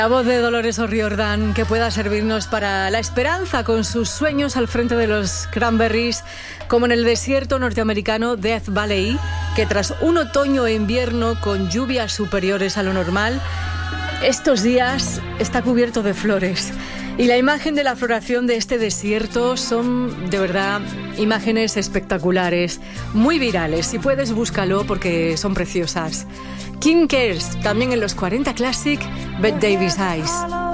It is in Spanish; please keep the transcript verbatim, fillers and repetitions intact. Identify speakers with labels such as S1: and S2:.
S1: La voz de Dolores O'Riordan, que pueda servirnos para la esperanza con sus sueños al frente de los Cranberries, como en el desierto norteamericano Death Valley, que tras un otoño e invierno con lluvias superiores a lo normal, estos días está cubierto de flores. Y la imagen de la floración de este desierto son, de verdad, imágenes espectaculares, muy virales. Si puedes, búscalo porque son preciosas. King Cares, también en los cuarenta Classic, Bette Davis Eyes.